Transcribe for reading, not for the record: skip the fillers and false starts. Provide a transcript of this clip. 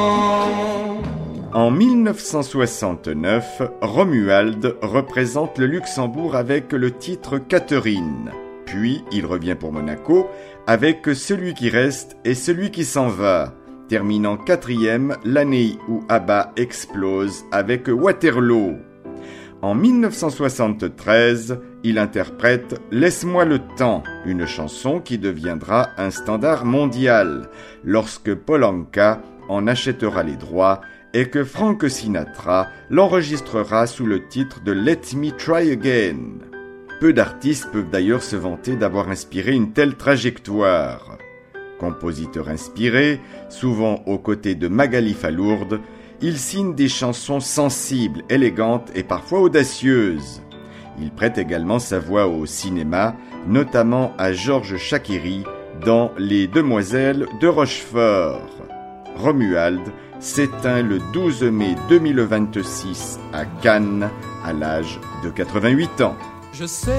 En 1969, Romuald représente le Luxembourg avec le titre Catherine. Puis, il revient pour Monaco avec Celui qui reste et celui qui s'en va, terminant 4e l'année où ABBA explose avec Waterloo. En 1973, il interprète Laisse-moi le temps, une chanson qui deviendra un standard mondial lorsque Paul Anka en achètera les droits et que Frank Sinatra l'enregistrera sous le titre de Let Me Try Again. Peu d'artistes peuvent d'ailleurs se vanter d'avoir inspiré une telle trajectoire. Compositeur inspiré, souvent aux côtés de Magali Falourde, il signe des chansons sensibles, élégantes et parfois audacieuses. Il prête également sa voix au cinéma, notamment à Georges Chakiri dans Les Demoiselles de Rochefort. Romuald s'éteint le 12 mai 2026 à Cannes à l'âge de 88 ans. Je sais